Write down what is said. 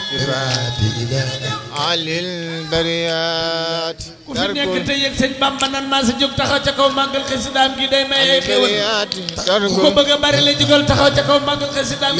علي البريات ku fi nekk te yëg sëñ Bamba nan maa sa jóg taxaw ca kaw màggal xasidaam gi day maye xéwal ku ko bëgg a bari la jógal taxaw ca kaw màggal xasidaam